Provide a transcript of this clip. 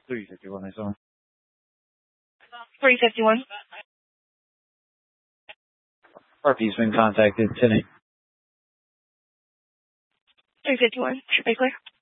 351, I saw. 351. RP's been contacted today. 351. Should be clear.